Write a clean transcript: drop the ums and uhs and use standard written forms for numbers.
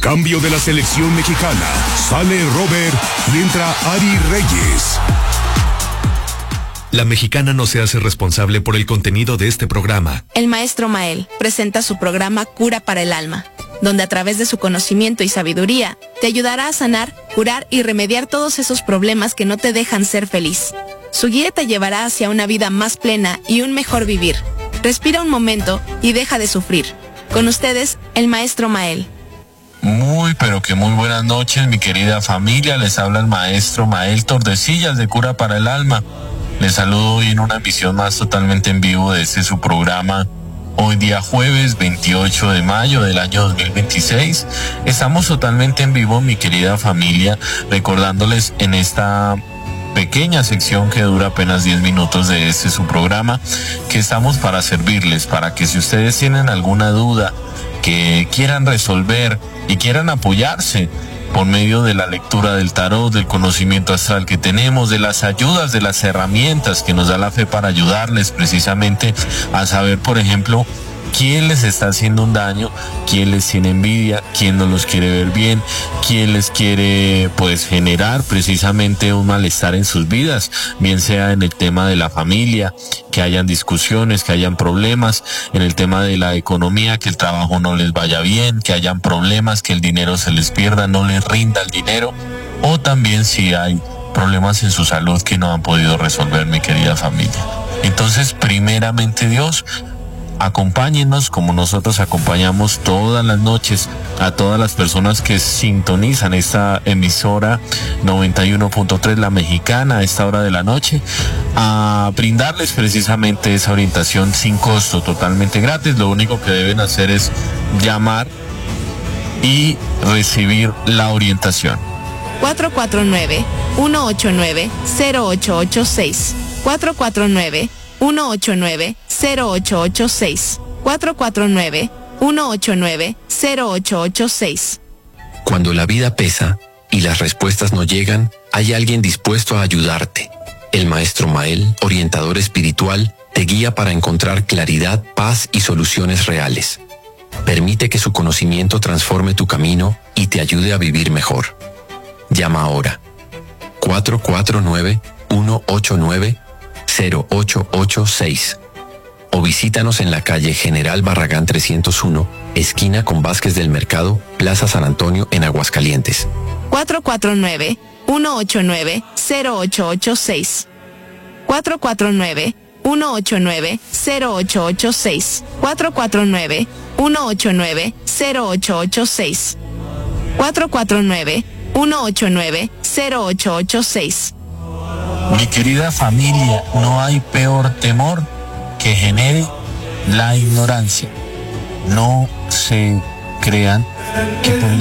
Cambio de la selección mexicana. Sale Robert y entra Ari Reyes. La Mexicana no se hace responsable por el contenido de este programa. El maestro Mael presenta su programa Cura para el Alma, donde a través de su conocimiento y sabiduría te ayudará a sanar, curar y remediar todos esos problemas que no te dejan ser feliz. Su guía te llevará hacia una vida más plena y un mejor vivir. Respira un momento y deja de sufrir. Con ustedes, el maestro Mael. Muy, pero que muy buenas noches, mi querida familia. Les habla el maestro Mael Tordesillas de Cura para el Alma. Les saludo hoy en una emisión más totalmente en vivo de su programa. Hoy día jueves 28 de mayo del año 2026. Estamos totalmente en vivo, mi querida familia, recordándoles en esta pequeña sección que dura apenas 10 minutos de su programa, que estamos para servirles, para que si ustedes tienen alguna duda que quieran resolver y quieran apoyarse por medio de la lectura del tarot, del conocimiento astral que tenemos, de las ayudas, de las herramientas que nos da la fe para ayudarles precisamente a saber, por ejemplo, quién les está haciendo un daño, quién les tiene envidia, quién no los quiere ver bien, quién les quiere pues generar precisamente un malestar en sus vidas, bien sea en el tema de la familia, que hayan discusiones, que hayan problemas, en el tema de la economía, que el trabajo no les vaya bien, que hayan problemas, que el dinero se les pierda, no les rinda el dinero, o también si hay problemas en su salud que no han podido resolver, mi querida familia. Entonces, primeramente Dios, acompáñenos como nosotros acompañamos todas las noches a todas las personas que sintonizan esta emisora 91.3 La Mexicana a esta hora de la noche, a brindarles precisamente esa orientación sin costo, totalmente gratis. Lo único que deben hacer es llamar y recibir la orientación. 449-189-0886. 449-189-0886. 449-189-0886. Cuando la vida pesa y las respuestas no llegan, hay alguien dispuesto a ayudarte. El maestro Mael, orientador espiritual, te guía para encontrar claridad, paz y soluciones reales. Permite que su conocimiento transforme tu camino y te ayude a vivir mejor. Llama ahora. 449-189-0886. O visítanos en la calle General Barragán 301, esquina con Vázquez del Mercado, Plaza San Antonio, en Aguascalientes. 449-189-0886. 449-189-0886. 449-189-0886. 449-189-0886. Mi querida familia, no hay peor temor que genere la ignorancia. No se crean que por